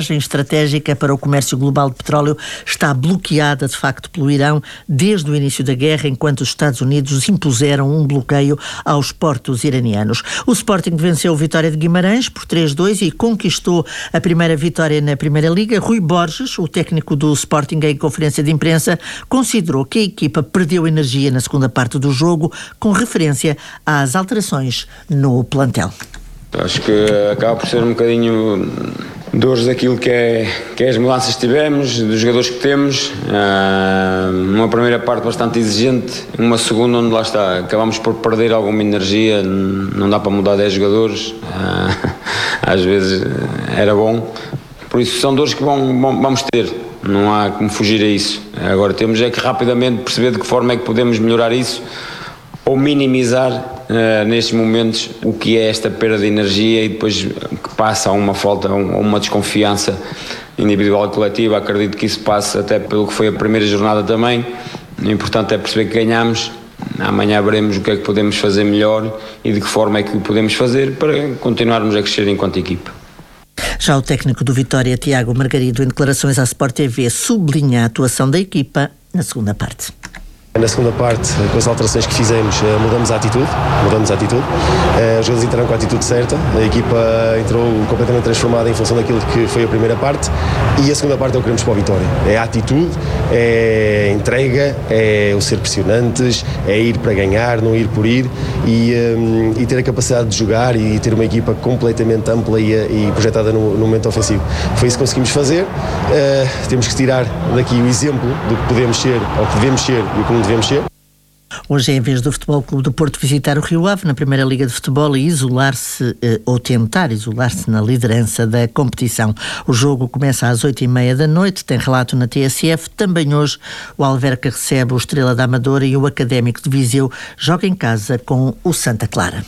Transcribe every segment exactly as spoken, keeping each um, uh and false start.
passagem estratégica para o comércio global de petróleo está bloqueada, de facto, pelo Irão desde o início da guerra, enquanto os Estados Unidos impuseram um bloqueio aos portos iranianos. O Sporting venceu o Vitória de Guimarães por três a dois e conquistou a primeira vitória na Primeira Liga. Rui Borges, o técnico do Sporting, em conferência de imprensa, considerou que a equipa perdeu energia na segunda parte do jogo, com referência às alterações no plantel. Acho que acaba por ser um bocadinho dores daquilo que é, que é as mudanças que tivemos, dos jogadores que temos. Uh, uma primeira parte bastante exigente, uma segunda onde lá está, acabamos por perder alguma energia, não dá para mudar dez jogadores, uh, às vezes era bom, por isso são dores que vão, vamos ter, não há como fugir a isso. Agora temos é que rapidamente perceber de que forma é que podemos melhorar isso, ou minimizar uh, nestes momentos o que é esta perda de energia e depois que passa a uma falta, a uma desconfiança individual e coletiva. Acredito que isso passa até pelo que foi a primeira jornada também. O importante é perceber que ganhamos. Amanhã veremos o que é que podemos fazer melhor e de que forma é que o podemos fazer para continuarmos a crescer enquanto equipa. Já o técnico do Vitória, Tiago Margarido, em declarações à Sport T V, sublinha a atuação da equipa na segunda parte. Na segunda parte, com as alterações que fizemos, mudamos a atitude, mudamos a atitude. Os jogadores entraram com a atitude certa, a equipa entrou completamente transformada em função daquilo que foi a primeira parte, e a segunda parte é o que queremos para a vitória. É a atitude, é a entrega, é o ser pressionantes, é ir para ganhar, não ir por ir, e, um, e ter a capacidade de jogar e ter uma equipa completamente ampla e, e projetada no, no momento ofensivo. Foi isso que conseguimos fazer. Uh, temos que tirar daqui o exemplo do que podemos ser, ou que devemos ser e o que devemos ser. Hoje é em vez do Futebol Clube do Porto visitar o Rio Ave na Primeira Liga de Futebol e isolar-se, eh, ou tentar isolar-se na liderança da competição. O jogo começa às oito e meia da noite, tem relato na T S F. Também hoje o Alverca recebe o Estrela da Amadora e o Académico de Viseu joga em casa com o Santa Clara.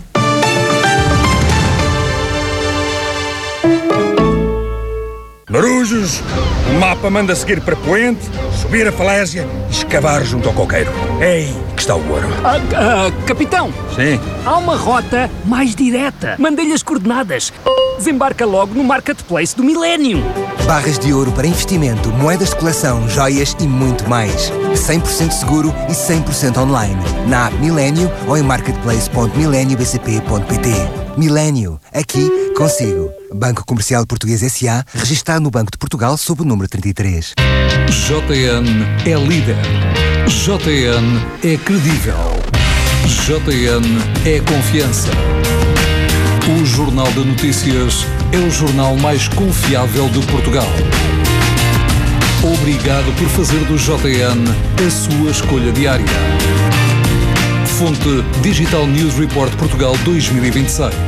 Marujos, o mapa manda seguir para Poente, subir a falésia e escavar junto ao coqueiro. Ei, que está o ouro. Ah, ah, capitão! Sim? Há uma rota mais direta. Mandei-lhe as coordenadas. Desembarca logo no Marketplace do Milénio. Barras de ouro para investimento, moedas de coleção, joias e muito mais. cem por cento seguro e cem por cento online. Na app Milénio ou em marketplace ponto milenio b c p ponto p t. Milénio, aqui consigo. Banco Comercial Português S A, registado no Banco de Portugal sob o número trinta e três. J N é líder. J N é credível. J N é confiança. O Jornal de Notícias é o jornal mais confiável de Portugal. Obrigado por fazer do J N a sua escolha diária. Fonte Digital News Report Portugal dois mil e vinte e seis.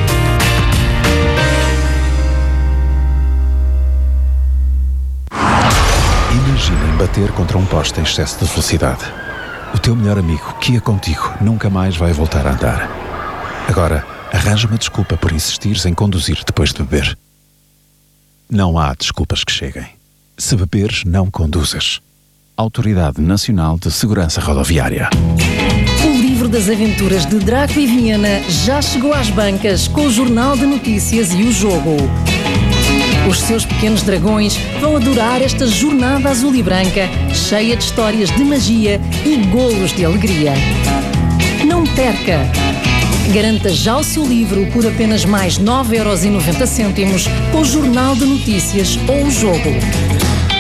Imaginem bater contra um poste em excesso de velocidade. O teu melhor amigo, que ia contigo, nunca mais vai voltar a andar. Agora, arranja uma desculpa por insistires em conduzir depois de beber. Não há desculpas que cheguem. Se beberes, não conduzas. Autoridade Nacional de Segurança Rodoviária. O livro das aventuras de Draco e Viena já chegou às bancas com o Jornal de Notícias e o Jogo. Os seus pequenos dragões vão adorar esta jornada azul e branca, cheia de histórias de magia e golos de alegria. Não perca! Garanta já o seu livro por apenas mais nove euros e noventa cêntimos com o Jornal de Notícias ou o Jogo.